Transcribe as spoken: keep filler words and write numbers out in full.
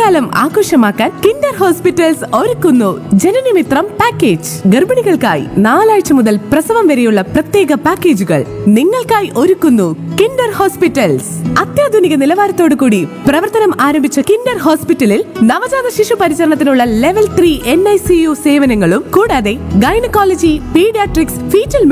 ഗർഭകാലം ആഘോഷമാക്കാൻ Kinder hospitals ഒരുക്കുന്നു ജനനമിത്രം പാക്കേജ്. ഗർഭിണികൾക്കായി നാലാഴ്ച മുതൽ പ്രസവം വരെയുള്ള പ്രത്യേക പാക്കേജുകൾ നിങ്ങൾക്കായി ഒരുക്കുന്നു കിൻഡർ ഹോസ്പിറ്റൽസ്. അത്യാധുനിക നിലവാരത്തോടു കൂടി പ്രവർത്തനം ആരംഭിച്ച കിൻഡർ ഹോസ്പിറ്റലിൽ നവജാത ശിശു പരിചരണത്തിനുള്ള level three N I C U സേവനങ്ങളും കൂടാതെ ഗൈനക്കോളജി, പീഡിയാട്രിക്സ്, ഫീറ്റൽ